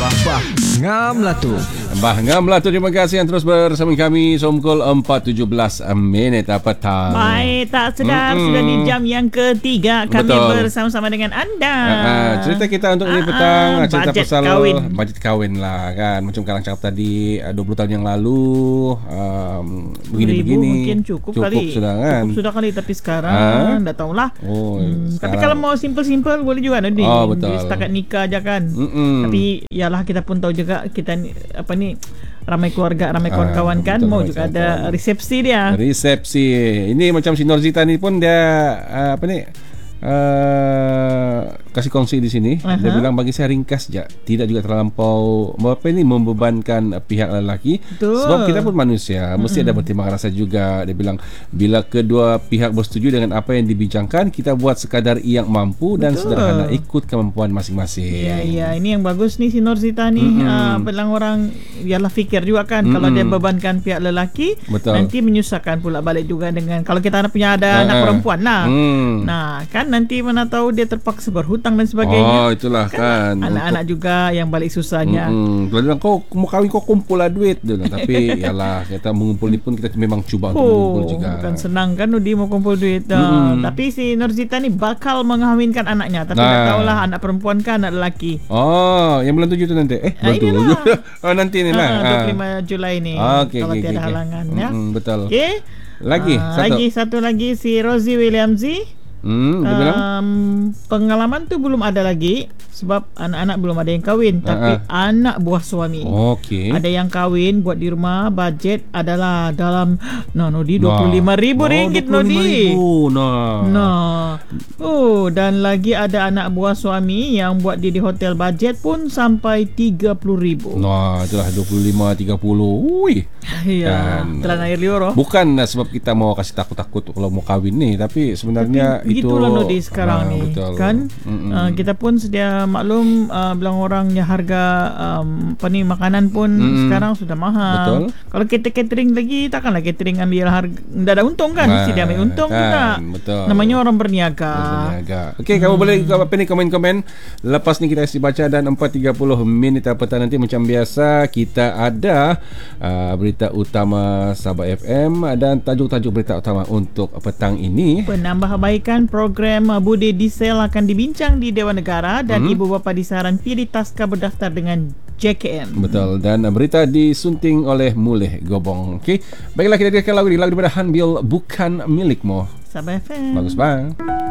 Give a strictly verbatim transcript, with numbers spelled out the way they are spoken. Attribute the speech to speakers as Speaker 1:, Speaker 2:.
Speaker 1: Bah ngam lah tu.
Speaker 2: Bah ngam lah tu. Terima kasih yang terus bersama kami. Somkol empat tujuh belas minit petang.
Speaker 3: Baik, tak sedar mm-hmm. sudah di jam yang ketiga kami Betul. bersama-sama dengan anda.
Speaker 2: Uh, cerita kita untuk ini petang uh, cerita
Speaker 3: bajet
Speaker 2: pasal
Speaker 3: kahwin.
Speaker 2: Bajet kahwin lah kan. Macam Karang cakap tadi dua puluh tahun yang lalu um, begini-begini.
Speaker 3: Mungkin cukup,
Speaker 2: cukup
Speaker 3: kali.
Speaker 2: Sudah kan.
Speaker 3: Cukup sudah kali, tapi sekarang uh? dah tahulah.
Speaker 2: Oh,
Speaker 3: hmm, tapi kalau mau simple-simple boleh juga nanti.
Speaker 2: Oh, betul.
Speaker 3: Jadi setakat nikah aja kan.
Speaker 2: Mm-mm.
Speaker 3: Tapi yalah, kita pun tahu juga kita ni, apa ni, ramai keluarga, ramai kawan-kawan ah, kan, betul, mau juga ada kawan. resepsi dia.
Speaker 2: Resepsi. Ini macam si Norzita ni pun dia uh, apa ni? Uh, kasih kongsi di sini. Uh-huh. Dia bilang bagi saya ringkas je, tidak juga terlampau apa ini membebankan pihak lelaki. Betul. Sebab kita pun manusia, mesti uh-huh. ada bertimbang rasa juga. Dia bilang bila kedua pihak bersetuju dengan apa yang dibincangkan, kita buat sekadar yang mampu dan Betul. sederhana ikut kemampuan masing-masing.
Speaker 3: Ya, ya, ini yang bagus nih si Norzita nih. Uh-huh. Uh, bilang orang ialah fikir juga kan, uh-huh. kalau dia bebankan pihak lelaki, Betul. nanti menyusahkan pula balik juga dengan kalau kita punya ada uh-huh. anak perempuan lah. Uh-huh. Nah, kan nanti mana tahu dia terpaksa berhutang dan sebagainya.
Speaker 2: Oh, itulah kan, kan.
Speaker 3: Anak-anak untuk... juga yang balik susahnya.
Speaker 2: Mm-hmm. Kalau bilang kau mau kahwin kau kumpul lah duit tu lah. Tapi yalah, kita mengumpul ni pun kita memang cuba untuk
Speaker 3: oh,
Speaker 2: mengumpul juga. Bukan
Speaker 3: senang kan dia mau kumpul duit. Mm-hmm. Tapi si Norzita ni bakal mengahwinkan anaknya. Tapi nah. tak tahulah anak perempuan kan anak lelaki.
Speaker 2: Oh, yang bulan tujuh tu nanti. Eh, bulan tujuh. Oh, nanti ni lah.
Speaker 3: dua puluh lima Julai ni.
Speaker 2: Okay,
Speaker 3: kalau
Speaker 2: okay,
Speaker 3: tiada
Speaker 2: okay.
Speaker 3: halangan ya.
Speaker 2: Mm-hmm, betul.
Speaker 3: Okey.
Speaker 2: Lagi
Speaker 3: uh,
Speaker 2: satu.
Speaker 3: Lagi satu lagi si Rosie Williamsy.
Speaker 2: Hmm,
Speaker 3: um, pengalaman tu belum ada lagi sebab anak-anak belum ada yang kahwin, uh-huh. tapi anak buah suami
Speaker 2: okay.
Speaker 3: ada yang kahwin buat di rumah. Bajet adalah dalam no Nodi dua puluh lima ribu ringgit Nodi.
Speaker 2: Nah.
Speaker 3: Nah. Oh, dan lagi ada anak buah suami yang buat dia di hotel bajet pun sampai tiga puluh ribu.
Speaker 2: Nah, itulah dua puluh lima tiga puluh. Ui.
Speaker 3: Ya, telan air liur.
Speaker 2: Bukan sebab kita mau kasih takut-takut kalau mau kahwin nih, tapi sebenarnya
Speaker 3: tapi,
Speaker 2: itu
Speaker 3: itulah Nodi sekarang ah, ni betul. Kan uh, kita pun sedia maklum uh, bilang orangnya harga um, apa ni makanan pun mm-hmm. sekarang sudah mahal. Betul. Kalau kita catering lagi takkanlah catering ambil harga tidak ada untung kan, mesti dia ambil untung kan, juga. Betul. Namanya orang berniaga. berniaga. Okey, hmm. kamu boleh apa ni komen-komen lepas ni kita isi baca dan empat tiga puluh minit petang nanti macam biasa kita ada uh, berita utama Sabah F M dan tajuk-tajuk berita utama untuk petang ini. Penambahbaikan program Budi Diesel akan dibincang di Dewan Negara dan hmm. ibu bapa disaran pilih taska berdaftar dengan J K M.
Speaker 2: Betul. Dan berita disunting oleh Mulih Gobong. Okey. Baiklah, kita dengarkan lagu ini, lagu daripada Hanbil Bukan Milikmu.
Speaker 3: Sabah F M.
Speaker 2: Bagus bang.